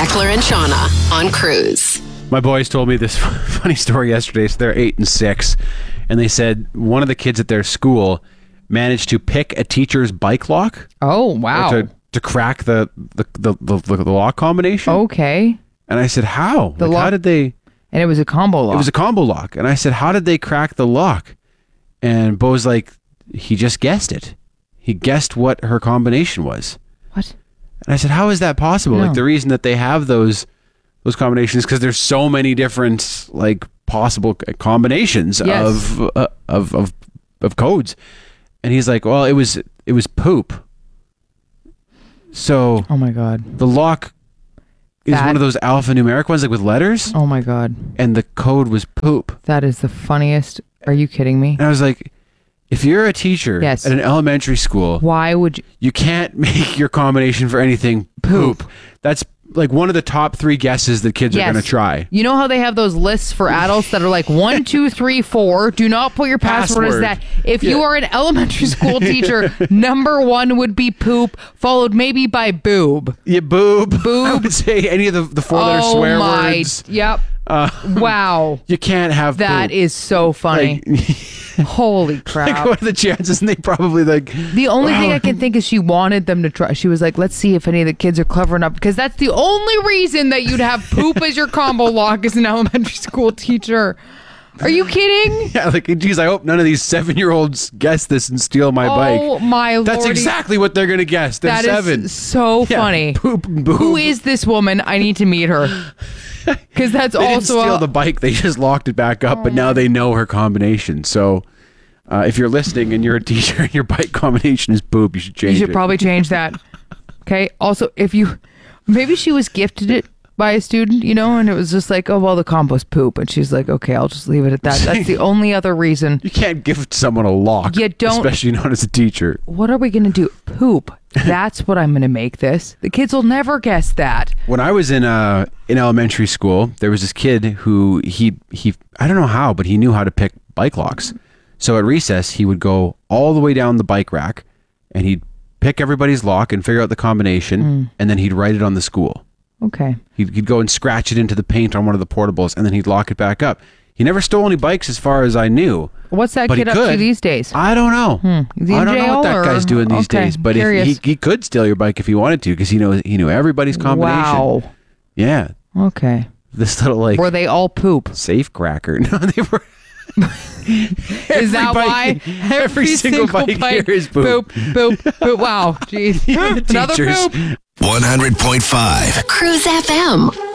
Mackler and Shauna on Cruise. My boys told me this funny story yesterday. So they're 8 and 6, and they said one of the kids at their school managed to pick a teacher's bike lock. Oh, wow. To crack the lock combination. Okay. And I said, how? How did they? And it was a combo lock. It was a combo lock. And I said, how did they crack the lock? And Bo's like, he just guessed it. He guessed what her combination was. What? And I said, how is that possible? No. Like, the reason that they have those combinations, because there's so many different like possible combinations of codes. And he's like, well, it was poop. So oh my god, the lock is one of those alphanumeric ones, like with letters. Oh my god. And the code was poop. That is the funniest. Are you kidding me? And I was like, if you're a teacher at an elementary school, why would you can't make your combination for anything poop. That's like one of the top 3 guesses that kids are going to try. You know how they have those lists for adults that are like 1, 2, 3, 4. Do not put your password as that. If you are an elementary school teacher, number 1 would be poop, followed maybe by boob. Yeah, boob. I would say any of the 4-letter swear words. Yep. Wow. You can't have that poop. Is so funny. Holy crap. Like, what are the chances? And they probably like... The only thing I can think is she wanted them to try. She was like, let's see if any of the kids are clever enough. Because that's the only reason that you'd have poop as your combo lock as an elementary school teacher. Are you kidding? Yeah, like, geez, I hope none of these 7-year-olds guess this and steal my bike. Oh, my Lord. That's exactly what they're going to guess. They're 7. Is so funny. Poop and boob. Who is this woman? I need to meet her. Because that's they also didn't steal the bike. They just locked it back up, but now they know her combination. So if you're listening and you're a teacher and your bike combination is poop, you should change it. You should probably change that. Okay. Also, maybe she was gifted it by a student, and it was just like, oh, well, the combo's poop. And she's like, okay, I'll just leave it at that. That's the only other reason. You can't give someone a lock. You don't. Especially not as a teacher. What are we going to do? Poop. That's what I'm going to make this. The kids will never guess that. When I was in elementary school, there was this kid who he I don't know how, but he knew how to pick bike locks. So at recess, he would go all the way down the bike rack and he'd pick everybody's lock and figure out the combination, and then he'd write it on the school. Okay. He'd go and scratch it into the paint on one of the portables, and then he'd lock it back up. He never stole any bikes as far as I knew. What's that kid up to these days? I don't know. Is he in I don't know what that guy's doing these days. But if he could steal your bike if he wanted to, because he knew everybody's combination. Wow. Yeah. Okay. This little were they all poop? Safe cracker. No, they were. Is that why every single bike here is poop? Poop. Wow. Jeez. Another poop. 100.5 Cruise FM.